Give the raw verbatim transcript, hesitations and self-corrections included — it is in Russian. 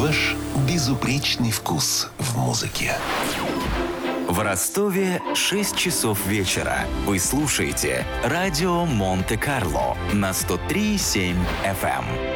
Ваш безупречный вкус в музыке. В Ростове шесть часов вечера. Вы слушаете радио Монте-Карло на сто три и семь эф эм.